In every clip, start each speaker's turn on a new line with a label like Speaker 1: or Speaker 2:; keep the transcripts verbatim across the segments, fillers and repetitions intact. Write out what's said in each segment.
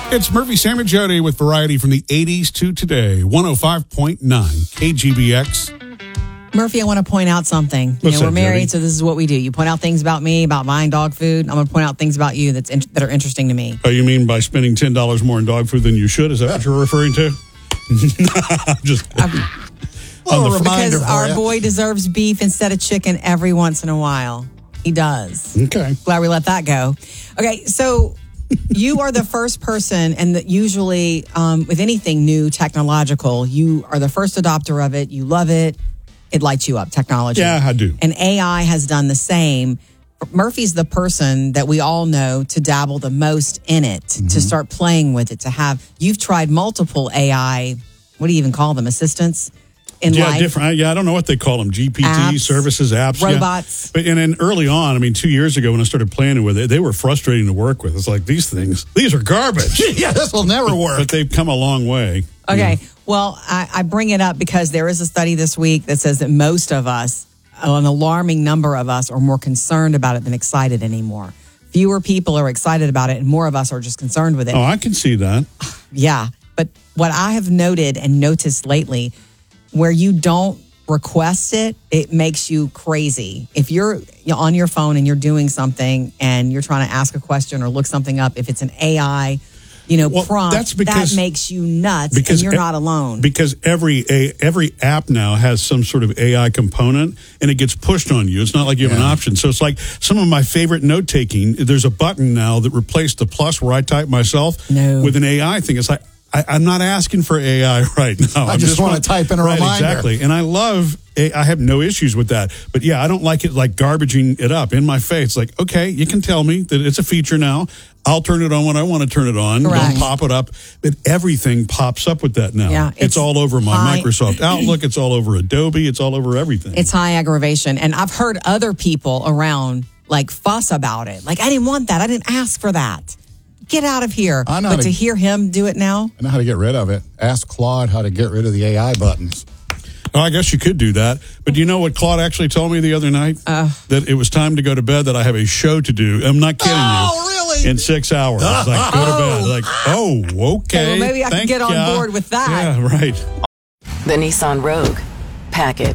Speaker 1: It's Murphy, Sam, and Jody with variety from the eighties to today. one oh five point nine K G B X.
Speaker 2: Murphy, I want to point out something. You
Speaker 1: What's
Speaker 2: know, we're
Speaker 1: that,
Speaker 2: married,
Speaker 1: Jody?
Speaker 2: so this is what we do. You point out things about me, about buying dog food. I'm going to point out things about you that's in, that are interesting to me.
Speaker 1: Oh, you mean by spending ten dollars more on dog food than you should? Is that what you're referring to? I'm just kidding.
Speaker 2: Well,
Speaker 1: On the-
Speaker 2: because our
Speaker 3: you.
Speaker 2: boy deserves beef instead of chicken every once in a while. He does.
Speaker 1: Okay.
Speaker 2: Glad we let that go. Okay, so you are the first person, and that usually um, with anything new technological, you are the first adopter of it. You love it. It lights you up, technology.
Speaker 1: Yeah, I do.
Speaker 2: And A I has done the same. Murphy's the person that we all know to dabble the most in it,
Speaker 1: Mm-hmm.
Speaker 2: to start playing with it, to have. You've tried multiple A I, what do you even call them, assistants in
Speaker 1: Yeah,
Speaker 2: life?
Speaker 1: different. Yeah, I don't know what they call them. G P T
Speaker 2: Apps,
Speaker 1: services, apps, yeah.
Speaker 2: robots.
Speaker 1: But and then early on, I mean, two years ago when I started playing with it, they were frustrating to work with. It's like these things, these are garbage.
Speaker 3: Yeah, this will never work.
Speaker 1: But they've come a long way.
Speaker 2: Okay.
Speaker 1: Yeah.
Speaker 2: Well, I, I bring it up because there is a study this week that says that most of us, an alarming number of us, are more concerned about it than excited anymore. Fewer people are excited about it, and more of us are just concerned with it.
Speaker 1: Oh, I can see that.
Speaker 2: Yeah. But what I have noted and noticed lately, where you don't request it, it makes you crazy. If you're you know, on your phone and you're doing something and you're trying to ask a question or look something up, if it's an A I, you know,
Speaker 1: Well,
Speaker 2: prompt,
Speaker 1: that's because-
Speaker 2: that makes you nuts, and
Speaker 1: Because
Speaker 2: you're
Speaker 1: e-
Speaker 2: not alone.
Speaker 1: Because every a, every app now has some sort of A I component, and it gets pushed on you. It's not like you have an
Speaker 3: Yeah.
Speaker 1: option. So it's like some of my favorite note taking. There's a button now that replaced the plus where I type myself
Speaker 2: No.
Speaker 1: with an A I thing. It's like I, I'm not asking for A I right now.
Speaker 3: I
Speaker 1: I'm
Speaker 3: just wanna
Speaker 1: want-
Speaker 3: type in a
Speaker 1: right,
Speaker 3: reminder.
Speaker 1: Exactly, and I love. A- I have no issues with that. But yeah, I don't like it like garbaging it up in my face. Like, okay, you can tell me that it's a feature now. I'll turn it on when I want to turn it on.
Speaker 2: Correct.
Speaker 1: Don't pop it up. But everything pops up with that now.
Speaker 2: Yeah,
Speaker 1: it's,
Speaker 2: it's
Speaker 1: all over my
Speaker 2: high-
Speaker 1: Microsoft Outlook. It's all over Adobe. It's all over everything.
Speaker 2: It's high aggravation. And I've heard other people around like fuss about it. Like, I didn't want that. I didn't ask for that. Get out of here.
Speaker 3: I know
Speaker 2: But
Speaker 3: how
Speaker 2: to
Speaker 3: to-
Speaker 2: hear him do it now,
Speaker 3: I know how to get rid of it. Ask Claude how to get rid of the A I buttons.
Speaker 1: Oh, I guess you could do that. But do you know what Claude actually told me the other night?
Speaker 2: Uh,
Speaker 1: that it was time to go to bed, that I have a show to do. I'm not kidding
Speaker 3: Oh,
Speaker 1: you.
Speaker 3: really?
Speaker 1: In six hours. Like, go to bed. Like, oh, okay.
Speaker 2: Okay, well, maybe I can
Speaker 1: Thank
Speaker 2: get on
Speaker 1: ya.
Speaker 2: board with that.
Speaker 1: Yeah, right.
Speaker 4: The Nissan Rogue. Pack it.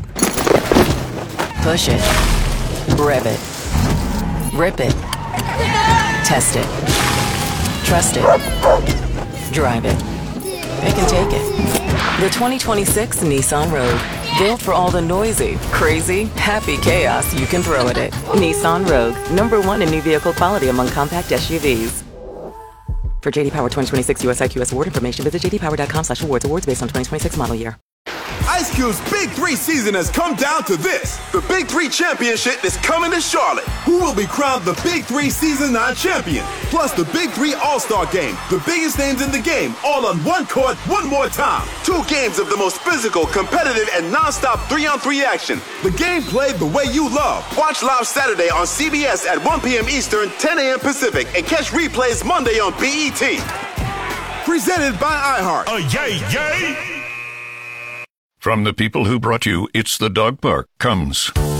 Speaker 4: Push it. Rev it. Rip it. Test it. Trust it. Drive it. It can take it. The twenty twenty-six Nissan Rogue. Built for all the noisy, crazy, happy chaos you can throw at it. Nissan Rogue. Number one in new vehicle quality among compact S U Vs. For J D Power twenty twenty-six U S I Q S award information, visit j d power dot com slash awards. Awards based on twenty twenty-six model year.
Speaker 5: Ice Cube's Big Three season has come down to this. The Big Three Championship is coming to Charlotte. Who will be crowned the Big Three Season nine champion? Plus the Big Three All-Star Game. The biggest names in the game, all on one court, one more time. Two games of the most physical, competitive, and non-stop three-on-three action. The game played the way you love. Watch live Saturday on C B S at one p.m. Eastern, ten a.m. Pacific, and catch replays Monday on B E T. Presented by iHeart.
Speaker 6: Oh, yay, yay! From the people who brought you It's the Dog Park comes